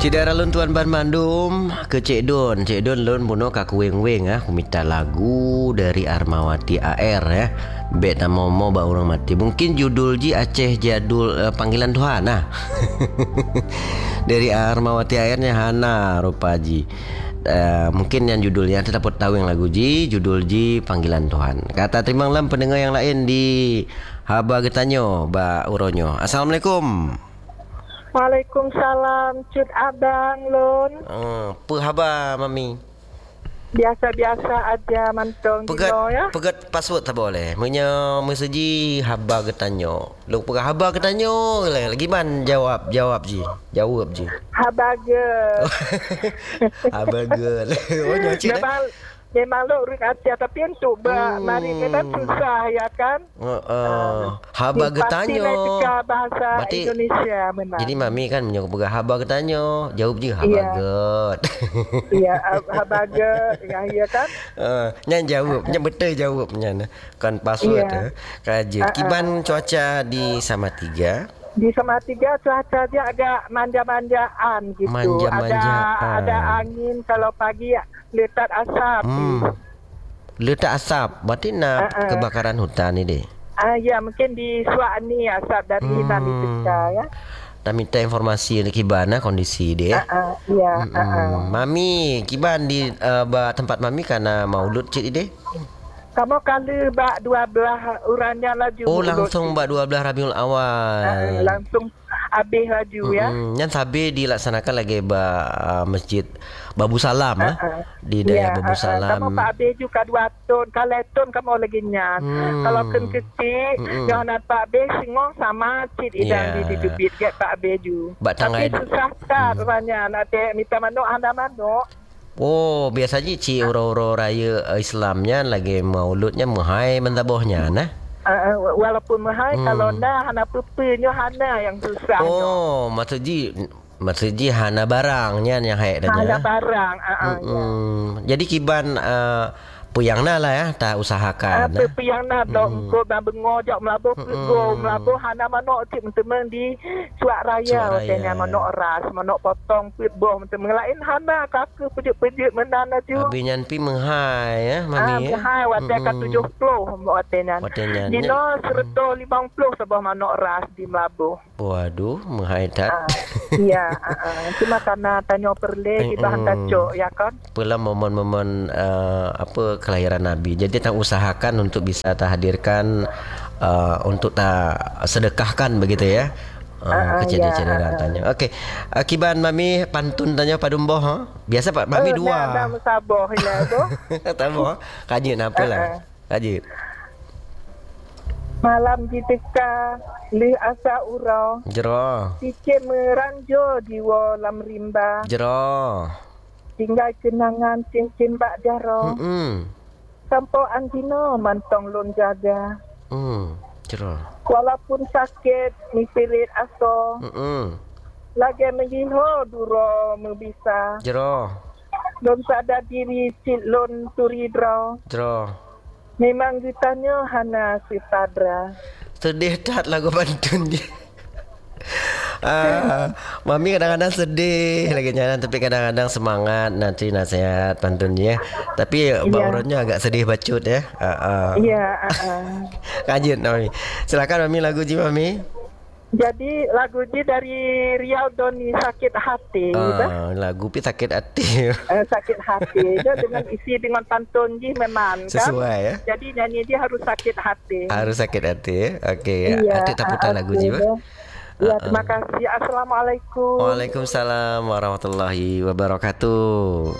Cidara lun tuan ban mandum ke Cik Don. Cik Don lun buno kaku weng-weng aku minta lagu dari Armawati AR ya. Bet nama mo ba orang mati. Mungkin judul ji Aceh jadul panggilan Tuhan nah. Dari Armawati AR-nya Hana rupa ji. Mungkin yang judulnya kita dapat tahu yang lagu ji, judul ji panggilan Tuhan. Kata terima lam pendengar yang lain di Haba Getanyo, Ba Uronyo. Assalamualaikum. Waalaikumsalam, Cud Abang Lun. Apa haba mami? Biasa-biasa aja mantong dino ya. Pegat password tak boleh. Punya meseji haba getanyo. Lu pegat haba getanyo lagi man jawab ji. Jawab ji. Habaga. Habaga. Oh nyocik memang lo urut Aceh tapi untuk mari memang susah ya kan. Haba getanyo. Bahasa berarti, Indonesia memang. Jadi mami kan menyokong pegat haba getanyo. Jawab je habaget. Iya, habaget ya kan. Nyan jawab, nyan betul jawabnya. Kan password kaji. Kiban cuaca di Samatiga. Di Samatiga cuaca dia agak manja-manjaan gitu. Ada angin kalau pagi letak asap. Letak asap. Berarti nak kebakaran hutan ni deh. Ya mungkin di Suak ni asap dari hitam di Pecah ya. Dah minta informasi dari Kiban kondisi dia. Mami Kiban di tempat mami karena maulud cik deh. Kamu kali bak 12 urannya laju. Oh langsung bak 12 Rabiul Awal. Langsung habis laju ya. Yang sabi dilaksanakan lagi masjid Babu Salam di daerah Babu Salam. Kamu Pak Abe juga 2 ton. Kalau ton kamu lagi nyan. Kalau ken kecil jangan Pak Abe singong sama cid idang di dubit get Pak Abe ju. Tapi susah tak orangnya nak minta manuk anda manuk. Oh, biasanya uro-uro raya Islamnya lagi mauludnya mahai mentabohnya nah. Walaupun mahai kalau hana pepenya hana yang susah. Oh, maksudnya hana barangnya yang hayak dah. Hana barang. Jadi Kiban puyangna lah ya, tak usahakan. Puyangna dong, ko bengo jak melabuh hana manok cik temen di Suak Raya katanya manok ras, manok potong pit boh temen lain hana kaku pejut-pejut menana ju. Abinyan pi menghai ya, mami. Menghai wate ka 70 watenya. Dino sereto 50 sebah manok ras di melabuh. Waduh, menghai tat. Iya, cuma karena tanya perle di bahan kacok ya kan. Pula momen-momen kelahiran Nabi. Jadi tak usahakan untuk bisa tak hadirkan untuk tak sedekahkan begitu ya. Kejadian-kejadian tanya. Okey. Kiban mami pantun tanya padumboh Biasa Pak mami dua. Dah musabah ya tu. Tahu kaji apa lah. Kaji. Malam di teka li asa urau. Jero. Fikir meranjo diwa lam rimba. Jero. Tinggal kenangan cincin bak jaro. Sampo antino mantong lon jaga. Jero. Walaupun sakit ni pirit aso. Lagi mengiho duro membisa. Jero. Lon sadar diri cik lon turidro. Jero. Memang ditanya hana si padra. Sedih tak lagu pantun dia. Mami kadang-kadang sedih lagi nyanyi tapi kadang-kadang semangat nanti nasihat pantunnya. Tapi baurannya agak sedih bacut ya. Iya. Kajian mami. Silakan mami lagu ji mami. Jadi lagu ji dari Riau Doni sakit hati. Lagu pi sakit hati. Sakit hati. Dia dengan isi dengan pantun ji memang sesuai ya. Jadi nyanyi dia harus sakit hati. Harus sakit hati. Okey. Atik tak putar lagu ji ba. Ya, terima kasih. Assalamualaikum. Waalaikumsalam warahmatullahi wabarakatuh.